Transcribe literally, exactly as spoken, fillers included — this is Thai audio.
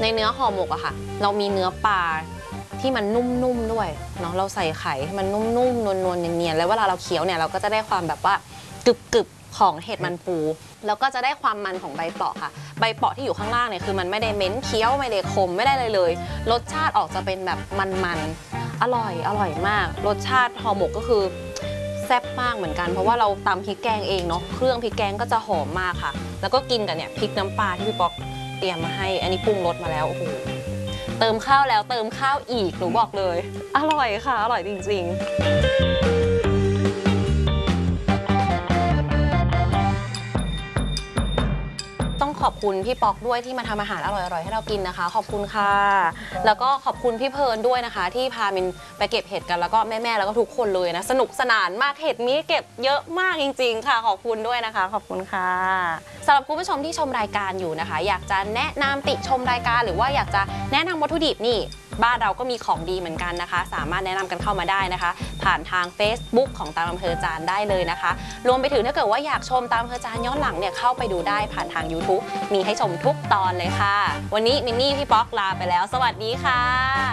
ในเนื้อห่อหมกอะค่ะเรามีเนื้อปลาที่มันนุ่มๆด้วยเนาะเราใส่ไข่ให้มันนุ่มๆนวลๆเนียนๆแล้วเวลาเราเคี้ยวเนี่ยเราก็จะได้ความแบบว่ากรึบๆของเห็ดมันปูแล้วก็จะได้ความมันของใบเปาะค่ะใบเปาะที่อยู่ข้างล่างเนี่ยคือมันไม่ได้เหม็นเคี้ยวไม่ได้ขมไม่ได้เลยเลยรสชาติออกจะเป็นแบบมันๆอร่อยอร่อยมากรสชาติห่อหมกก็คือแซ่บมากเหมือนกันเพราะว่าเราตำพริกแกงเองเนาะเครื่องพริกแกงก็จะหอมมากค่ะแล้วก็กินกับเนี่ยพริกน้ำปลาที่พี่ป๊อกเตรียมมาให้อันนี้ปรุงรสมาแล้วโอ้โหเติมข้าวแล้วเติมข้าวอีกหนูบอกเลยอร่อยค่ะอร่อยจริงๆต้องขอบคุณพี่ป๊อกด้วยที่มาทำอาหารอร่อยๆให้เรากินนะคะขอบคุณค่ะแล้วก็ขอบคุณพี่เพลิร์นด้วยนะคะที่พามินไปเก็บเห็ดกันแล้วก็แม่ๆแล้วก็ทุกคนเลยนะสนุกสนานมากเห็ดมีเก็บเยอะมากจริงๆค่ะขอบคุณด้วยนะคะขอบคุณค่ะสำหรับคุณผู้ชมที่ชมรายการอยู่นะคะอยากจะแนะนำติชมรายการหรือว่าอยากจะแนะนำวัตถุดิบนี่บ้านเราก็มีของดีเหมือนกันนะคะสามารถแนะนำกันเข้ามาได้นะคะผ่านทาง Facebook ของตามอำเภอจานได้เลยนะคะรวมไปถึงถ้าเกิดว่าอยากชมตามอำเภอจานย้อนหลังเนี่ยเข้าไปดูได้ผ่านทาง ยูทูบ มีให้ชมทุกตอนเลยค่ะวันนี้มินนี่พี่ป๊อกลาไปแล้วสวัสดีค่ะ